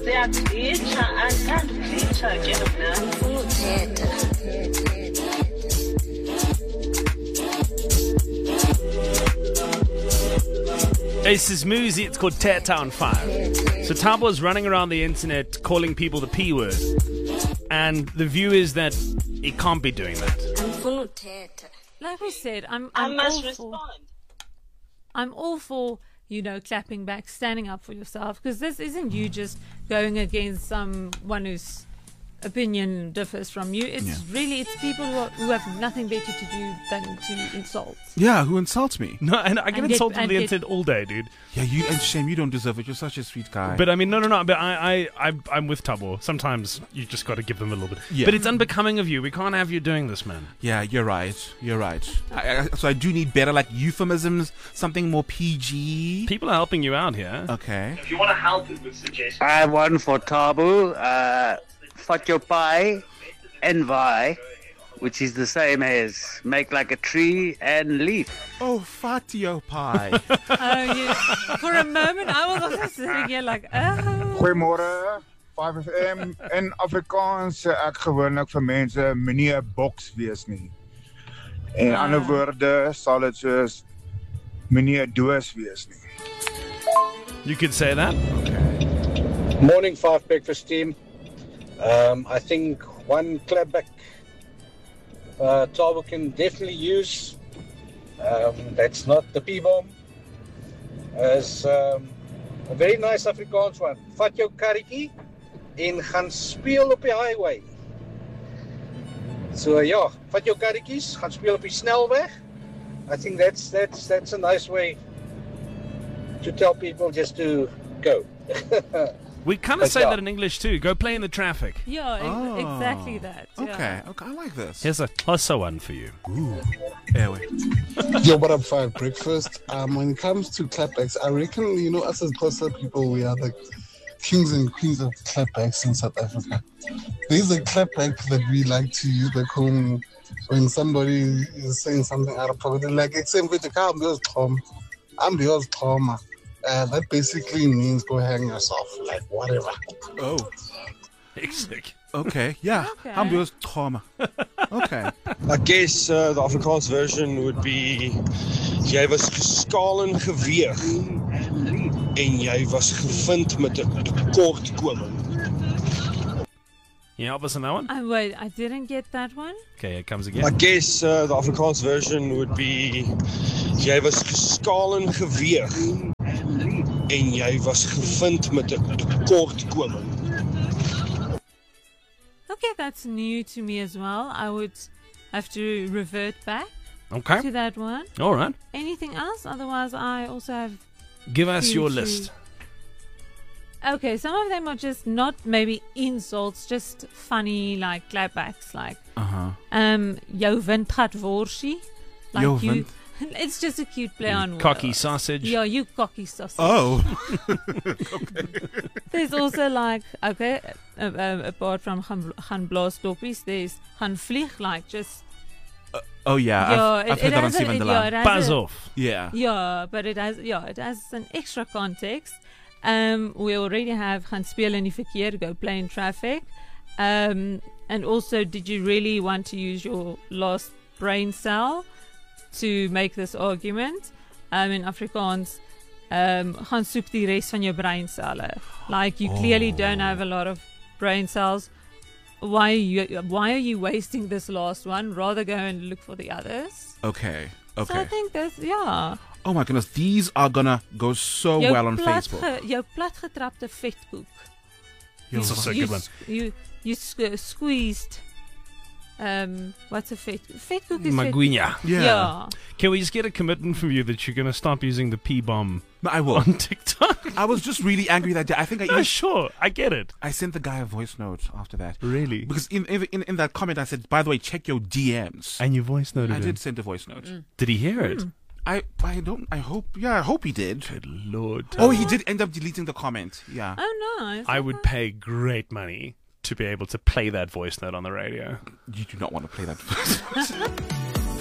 Siyaglitsha, andithanda uglitsha ke mna. Ngifuna uthetha. This is Muzi. It's called Teta on Fire. So Thabo is running around the internet calling people the P word. And the view is that he can't be doing that. Ngifuna uthetha. Like we said, I must respond. I'm all for, clapping back, standing up for yourself, because this isn't you just going against someone whose opinion differs from you. It's really, it's people who have nothing better to do than to insult. Yeah, who insults me? No, and I get insulted on the internet all day, dude. Yeah, and shame, you don't deserve it. You're such a sweet guy. But I mean, no. But I'm with Thabo. Sometimes you just got to give them a little bit. Yeah. But it's unbecoming of you. We can't have you doing this, man. Yeah, you're right. So I do need better, like, euphemisms, something more PG. People are helping you out here. Okay. If you want to help us with suggestions. I have one for Tabu. Fuck your pie and vi, which is the same as make like a tree and leaf. Oh, fatio pie. For a moment, I was also sitting here like, oh. Goeiemôre, 5FM. In Afrikaans sê ek gewoonlik vir mense meneer boks wees nie. En in ander woorde sal dit soos meneer doos wees nie. You could say that. Okay. Morning, 5 Breakfast team. I think one clapback Thabo can definitely use. That's not the P-bomb. As a very nice Afrikaans one. Vat jou karretjie en gaan speel op die highway. So ja, vat jou karretjies, gaan speel op die snelweg. I think that's a nice way to tell people just to go. We kind of say that in English too. Go play in the traffic. Yeah, exactly that. Okay, I like this. Here's a closer one for you. Ooh. Anyway. Yo, what up, 5 Breakfast? When it comes to clapbacks, I reckon, us as Xhosa people, we are the kings and queens of clapbacks in South Africa. There's a clapback that we like to use back home when somebody is saying something out of pocket. Like, I'm yours, trauma. That basically means go hang yourself, like whatever. Oh. Sick. Okay, yeah. I'm yours, trauma. Okay. I guess the Afrikaans version would be jy was geskaal en geweeg en jy was gevind met 'n tekortkoming. Yeah, help us on that one? Wait, I didn't get that one. Okay, it comes again. I guess the Afrikaans version would be jy was geskaal en geweeg en jy was gevind met 'n tekortkoming. Okay, that's new to me as well. I would have to revert back to that one. All right. Anything else? Otherwise, I also have... Give us your list. Okay, some of them are just not maybe insults, just funny, like clapbacks, like jou wind gaat worsie. Like jou you, wind. It's just a cute play on cocky words. sausage. Yeah, you cocky sausage. Oh. There's also like, apart from gaan blaas doppies, there's gaan vlieg, like just... Oh yeah, I've heard that on Steven Delan. Buzz off. Yeah. Yeah, but it has an extra context. We already have gaan speel in die verkeer, go play in traffic. And also, did you really want to use your last brain cell to make this argument? In Afrikaans, gaan soek die res van jou breinselle. Like, you clearly don't have a lot of brain cells. Why are you wasting this last one? Rather go and look for the others. Okay. So I think that's, yeah. Oh my goodness, these are gonna go so well on Facebook. Jou platgetrapte vetkoek. That's also a good one. You squeezed. What's a vetkoek? Is Maguinha. Yeah. Can we just get a commitment from you that you're going to stop using the P-bomb I will. on TikTok? I was just really angry that day. I think sure, I get it. I sent the guy a voice note after that. Really? Because in that comment I said, by the way, check your DMs. And you voice noted I him. did send a voice note. Did he hear it? I hope he did. Good Lord. Oh, he did end up deleting the comment. Yeah. Oh, nice. I would pay great money to be able to play that voice note on the radio. You do not want to play that voice note.